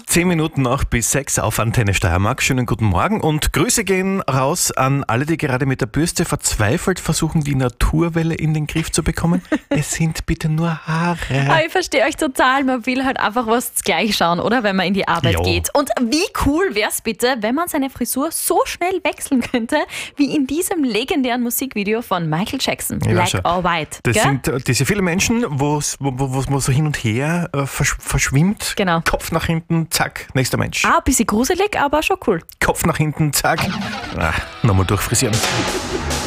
10 Minuten noch bis 6 auf Antenne Steiermark. Schönen guten Morgen und Grüße gehen raus an alle, die gerade mit der Bürste verzweifelt versuchen, die Naturwelle in den Griff zu bekommen. Es sind bitte nur Haare. Aber ich verstehe euch total. Man will halt einfach was gleich schauen, oder? Wenn man in die Arbeit geht. Und wie cool wäre es bitte, wenn man seine Frisur so schnell wechseln könnte, wie in diesem legendären Musikvideo von Michael Jackson. Black or White. Das sind diese vielen Menschen, wo so hin und her verschwimmt. Genau. Kopf nach hinten, zack, nächster Mensch. Ein bisschen gruselig, aber schon cool. Kopf nach hinten, zack. Nochmal durchfrisieren.